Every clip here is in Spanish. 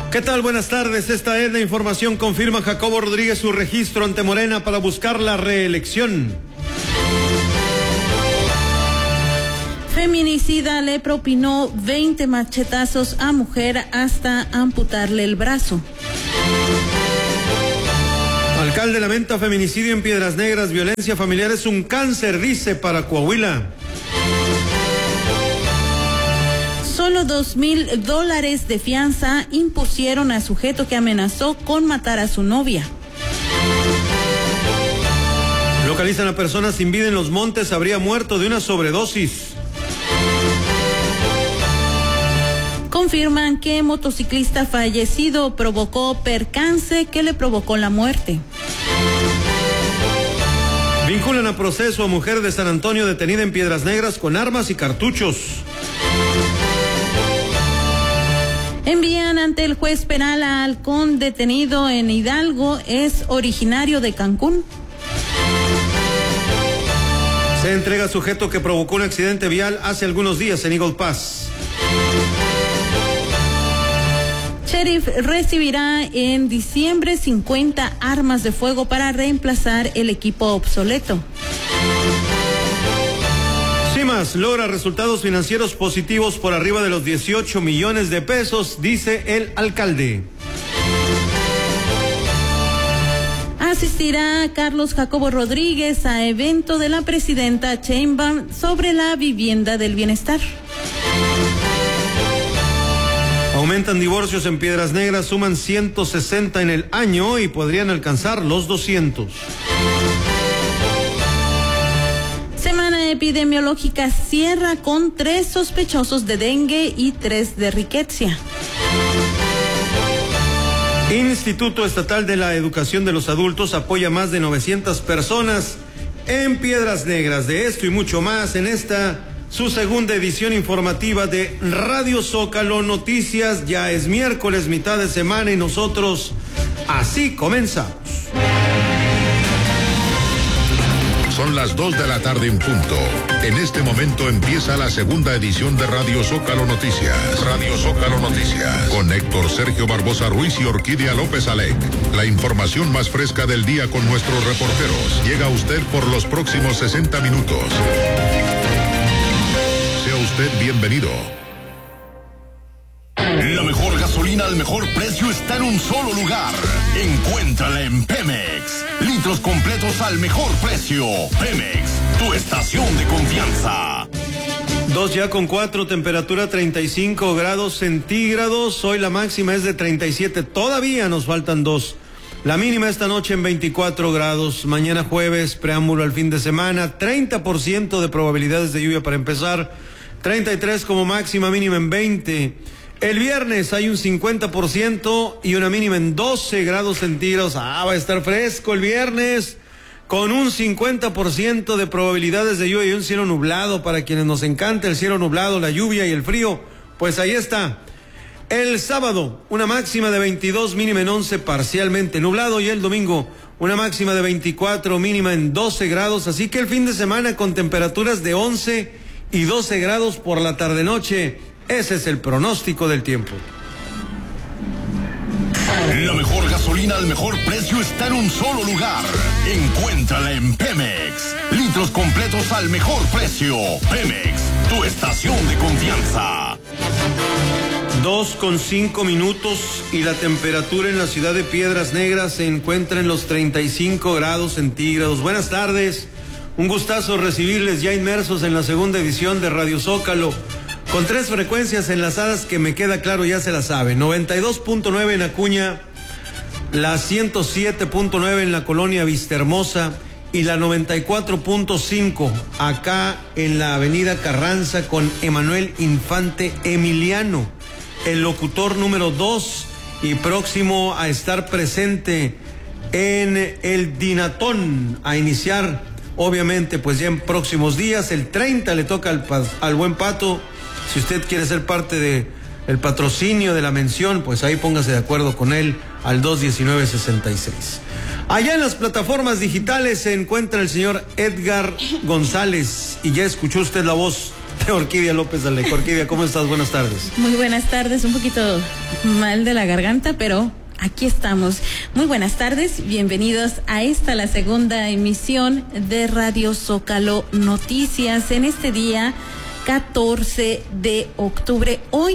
¿Qué tal? Buenas tardes. Esta es la información. Confirma Jacobo Rodríguez su registro ante Morena para buscar la reelección. Feminicida le propinó 20 machetazos a mujer hasta amputarle el brazo. Alcalde lamenta feminicidio en Piedras Negras. Violencia familiar es un cáncer, dice, para Coahuila. Solo $2,000 de fianza impusieron a sujeto que amenazó con matar a su novia. Localizan a persona sin vida en Los Montes. Habría muerto de una sobredosis. Confirman que motociclista fallecido provocó percance que le provocó la muerte. Vinculan a proceso a mujer de San Antonio detenida en Piedras Negras con armas y cartuchos. Envían ante el juez penal a halcón detenido en Hidalgo, es originario de Cancún. Se entrega sujeto que provocó un accidente vial hace algunos días en Eagle Pass. Sheriff recibirá en diciembre 50 armas de fuego para reemplazar el equipo obsoleto. CIMAS logra resultados financieros positivos por arriba de los 18 millones de pesos, dice el alcalde. Asistirá Carlos Jacobo Rodríguez a evento de la presidenta Sheinbaum sobre la vivienda del bienestar. Aumentan divorcios en Piedras Negras, suman 160 en el año y podrían alcanzar los 200. Semana epidemiológica cierra con 3 sospechosos de dengue y 3 de riqueza. Instituto Estatal de la Educación de los Adultos apoya a más de 900 personas en Piedras Negras. De esto y mucho más en esta, su segunda edición informativa de Radio Zócalo Noticias. Ya es miércoles, mitad de semana, y nosotros así comenzamos. Son las 2 de la tarde en punto. En este momento empieza la segunda edición de Radio Zócalo Noticias. Radio Zócalo Noticias. Con Héctor Sergio Barbosa Ruiz y Orquídea López Alec. La información más fresca del día con nuestros reporteros. Llega a usted por los próximos 60 minutos. Sea usted bienvenido. La mejor gasolina al mejor precio está en un solo lugar. Encuéntrala en Pemex. Litros completos al mejor precio. Pemex, tu estación de confianza. 2:04, temperatura 35 grados centígrados. Hoy la máxima es de 37. Todavía nos faltan 2. La mínima esta noche en 24 grados. Mañana jueves, preámbulo al fin de semana. 30% de probabilidades de lluvia para empezar. 33 como máxima, mínima en 20. El viernes hay un 50% y una mínima en 12 grados centígrados. Va a estar fresco el viernes con un 50% de probabilidades de lluvia y un cielo nublado. Para quienes nos encanta el cielo nublado, la lluvia y el frío, pues ahí está. El sábado, una máxima de 22, mínima en 11, parcialmente nublado. Y el domingo, una máxima de 24, mínima en 12 grados. Así que el fin de semana con temperaturas de 11 y 12 grados por la tarde-noche. Ese es el pronóstico del tiempo. La mejor gasolina al mejor precio está en un solo lugar. Encuéntrala en Pemex. Litros completos al mejor precio. Pemex, tu estación de confianza. 2:05 y la temperatura en la ciudad de Piedras Negras se encuentra en los 35 grados centígrados. Buenas tardes, un gustazo recibirles ya inmersos en la segunda edición de Radio Zócalo. Con 3 frecuencias enlazadas que me queda claro ya se la saben. 92.9 en Acuña, la 107.9 en la colonia Vistahermosa y la 94.5 acá en la avenida Carranza con Emanuel Infante Emiliano, el locutor número 2 y próximo a estar presente en el Dinatón, a iniciar obviamente pues ya en próximos días. El 30 le toca al buen Pato. Si usted quiere ser parte de el patrocinio de la mención, pues ahí póngase de acuerdo con él al 219-66. Allá en las plataformas digitales se encuentra el señor Edgar González y ya escuchó usted la voz de Orquídea López Aleco. Orquídea, ¿cómo estás? Buenas tardes. Muy buenas tardes, un poquito mal de la garganta, pero aquí estamos. Muy buenas tardes, bienvenidos a la segunda emisión de Radio Zócalo Noticias en este día 14 de octubre. Hoy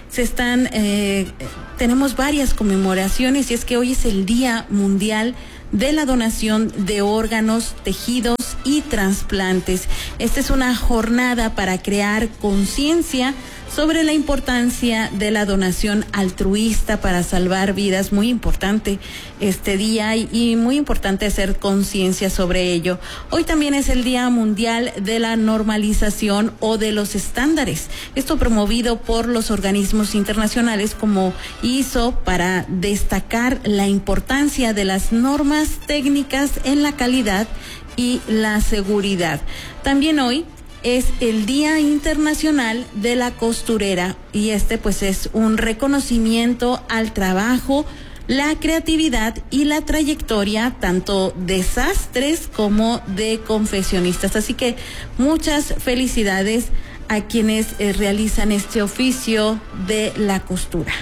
tenemos varias conmemoraciones y es que hoy es el Día Mundial de la Donación de Órganos, Tejidos y Trasplantes. Esta es una jornada para crear conciencia sobre la importancia de la donación altruista para salvar vidas. Muy importante este día y muy importante hacer conciencia sobre ello. Hoy también es el Día Mundial de la Normalización o de los Estándares. Esto promovido por los organismos internacionales como ISO para destacar la importancia de las normas técnicas en la calidad y la seguridad. También hoy es el Día Internacional de la Costurera y pues es un reconocimiento al trabajo, la creatividad y la trayectoria tanto de sastres como de confeccionistas. Así que muchas felicidades a quienes realizan este oficio de la costura.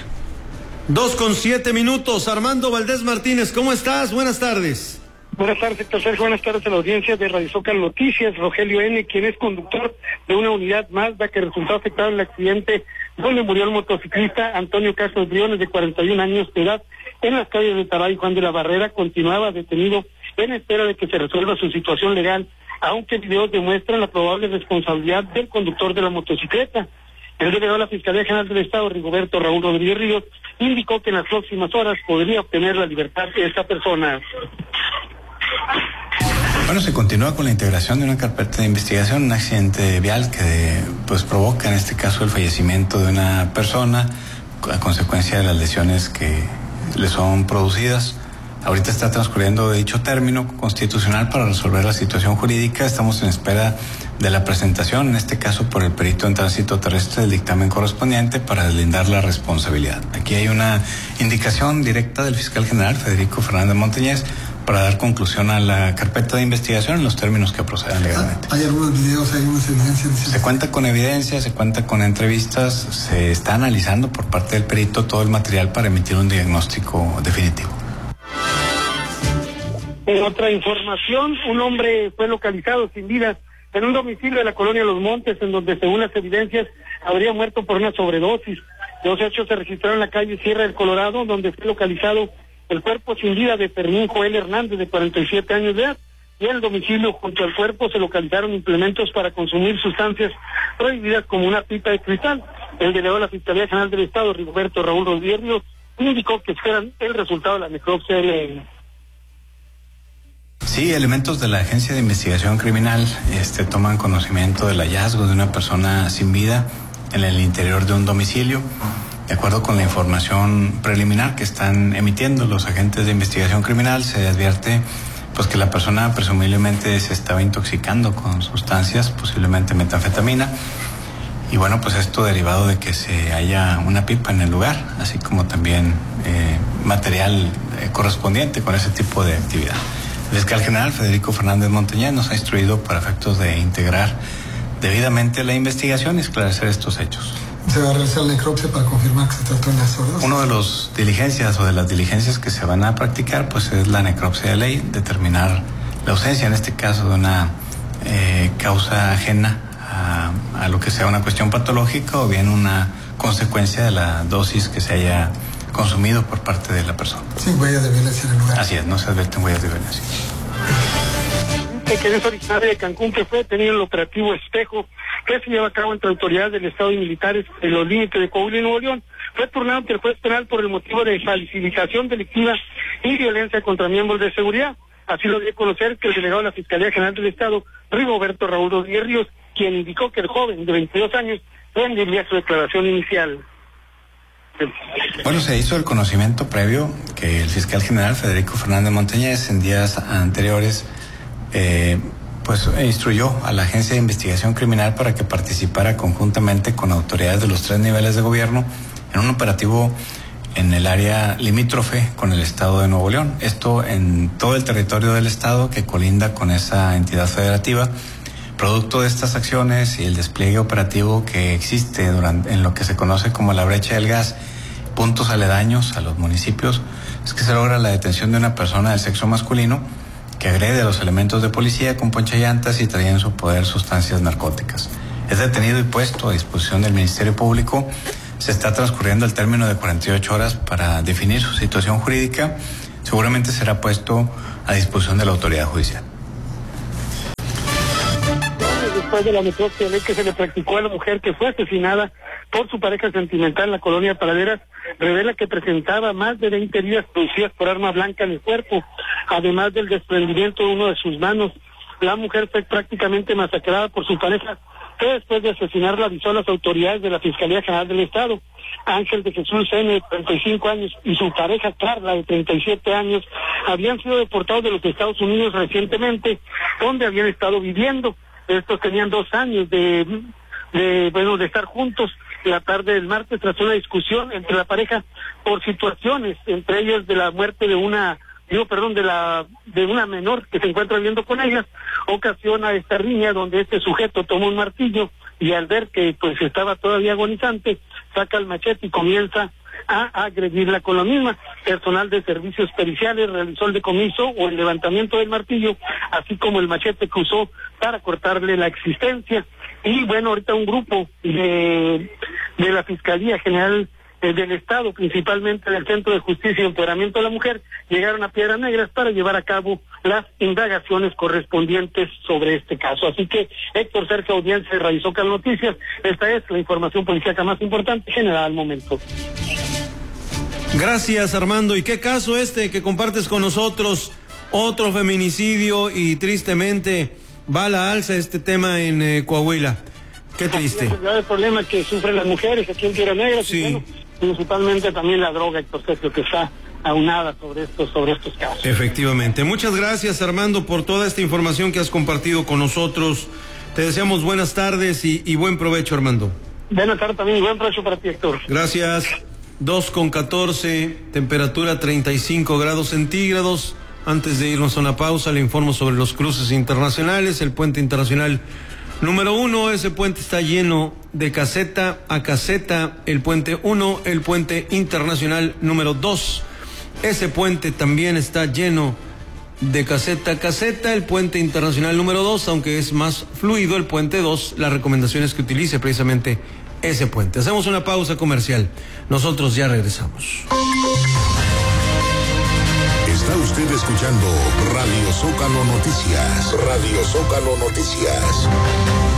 2:07. Armando Valdés Martínez, ¿cómo estás? Buenas tardes. Buenas tardes, Héctor Sergio. Buenas tardes a la audiencia de Radio Zócalo Noticias. Rogelio N., quien es conductor de una unidad Mazda que resultó afectado en el accidente donde murió el motociclista Antonio Castro Briones, de 41 años de edad, en las calles de Tará y Juan de la Barrera, continuaba detenido en espera de que se resuelva su situación legal, aunque videos demuestran la probable responsabilidad del conductor de la motocicleta. El delegado de la Fiscalía General del Estado, Rigoberto Raúl Rodríguez Ríos, indicó que en las próximas horas podría obtener la libertad de esta persona. Bueno, se continúa con la integración de una carpeta de investigación, un accidente vial que provoca en este caso el fallecimiento de una persona a consecuencia de las lesiones que le son producidas. Ahorita está transcurriendo dicho término constitucional para resolver la situación jurídica. Estamos en espera de la presentación, en este caso por el perito en tránsito terrestre, del dictamen correspondiente para deslindar la responsabilidad. Aquí hay una indicación directa del fiscal general Federico Fernández Montañez para dar conclusión a la carpeta de investigación en los términos que procedan legalmente. ¿Hay algunos videos, hay algunas evidencias? Se cuenta con evidencias, se cuenta con entrevistas, se está analizando por parte del perito todo el material para emitir un diagnóstico definitivo. En otra información, un hombre fue localizado sin vida en un domicilio de la colonia Los Montes, en donde según las evidencias habría muerto por una sobredosis. Los hechos se registraron en la calle Sierra del Colorado, donde fue localizado el cuerpo sin vida de Fermín Joel Hernández, de 47 años de edad, y en el domicilio junto al cuerpo se localizaron implementos para consumir sustancias prohibidas como una pipa de cristal. El delegado de la Fiscalía General del Estado, Rigoberto Raúl Rodríguez Ríos, indicó que esperan el resultado de la necropsia del... Sí, elementos de la Agencia de Investigación Criminal toman conocimiento del hallazgo de una persona sin vida en el interior de un domicilio. De acuerdo con la información preliminar que están emitiendo los agentes de investigación criminal, se advierte que la persona presumiblemente se estaba intoxicando con sustancias, posiblemente metanfetamina, y bueno, esto derivado de que se haya una pipa en el lugar, así como también material correspondiente con ese tipo de actividad. El fiscal general Federico Fernández Montañez nos ha instruido para efectos de integrar debidamente la investigación y esclarecer estos hechos. ¿Se va a realizar la necropsia para confirmar que se trató de una sobredosis? Uno de las diligencias que se van a practicar es la necropsia de ley, determinar la ausencia en este caso de una causa ajena a lo que sea una cuestión patológica o bien una consecuencia de la dosis que se haya consumido por parte de la persona. Sin huellas de violencia en el lugar. Así es, no se advierten huellas de violencia. Que es originario de Cancún, que fue detenido en el operativo Espejo, que se lleva a cabo entre autoridades del Estado y militares en los límites de Coahuila y Nuevo León. Fue turnado ante el juez penal por el motivo de facilitación delictiva y violencia contra miembros de seguridad. Así lo dio a conocer que el delegado de la Fiscalía General del Estado, Rigoberto Raúl Rodríguez Ríos, quien indicó que el joven de 22 años rendiría su declaración inicial. Bueno, se hizo el conocimiento previo que el fiscal general Federico Fernández Montañez en días anteriores instruyó a la Agencia de Investigación Criminal para que participara conjuntamente con autoridades de los 3 niveles de gobierno en un operativo en el área limítrofe con el estado de Nuevo León. Esto en todo el territorio del estado que colinda con esa entidad federativa, Producto de estas acciones y el despliegue operativo que existe en lo que se conoce como la brecha del gas, puntos aledaños a los municipios, es que se logra la detención de una persona del sexo masculino que agrede a los elementos de policía con ponchallantas y traía en su poder sustancias narcóticas. Es detenido y puesto a disposición del Ministerio Público. Se está transcurriendo el término de 48 horas para definir su situación jurídica. Seguramente será puesto a disposición de la autoridad judicial. Después de la necropsia que se le practicó a la mujer que fue asesinada por su pareja sentimental en la colonia Praderas, revela que presentaba más de 20 heridas producidas por arma blanca en el cuerpo, además del desprendimiento de una de sus manos. La mujer fue prácticamente masacrada por su pareja, que después de asesinarla avisó a las autoridades de la Fiscalía General del Estado. Ángel de Jesús N., de 35 años, y su pareja Carla, de 37 años, habían sido deportados de los Estados Unidos recientemente, donde habían estado viviendo. Estos tenían 2 años de estar juntos. La tarde del martes, tras una discusión entre la pareja por situaciones, entre ellas de la muerte de una menor que se encuentra viviendo con ellas, ocasiona esta riña donde este sujeto toma un martillo y al ver que pues estaba todavía agonizante, saca el machete y comienza a agredirla con la misma. Personal de servicios periciales realizó el decomiso o el levantamiento del martillo, así como el machete que usó para cortarle la existencia. Y bueno, ahorita un grupo de la Fiscalía General del Estado, principalmente del Centro de Justicia y Empoderamiento de la Mujer, llegaron a Piedras Negras para llevar a cabo las indagaciones correspondientes sobre este caso. Así que Héctor Sergio Audiencia de Radio Zócalo Noticias, esta es la información policíaca más importante generada al momento. Gracias, Armando. ¿Y qué caso que compartes con nosotros? Otro feminicidio y tristemente va a la alza este tema en Coahuila. Qué triste. El problema que sufren las mujeres aquí en Piedras Negras, sí. Y bueno, principalmente también la droga, Héctor Sergio, que está aunada sobre estos casos. Efectivamente. Muchas gracias, Armando, por toda esta información que has compartido con nosotros. Te deseamos buenas tardes y buen provecho, Armando. Buenas tardes también y buen provecho para ti, Héctor. Gracias. 2:14, temperatura 35 grados centígrados. Antes de irnos a una pausa, le informo sobre los cruces internacionales. El puente internacional número 1, ese puente está lleno de caseta a caseta. El puente 1, el puente internacional número 2. Ese puente también está lleno de caseta a caseta. El puente internacional número 2, aunque es más fluido el puente 2, la recomendación es que utilice precisamente ese puente. Hacemos una pausa comercial. Nosotros ya regresamos. Está usted escuchando Radio Zócalo Noticias. Radio Zócalo Noticias.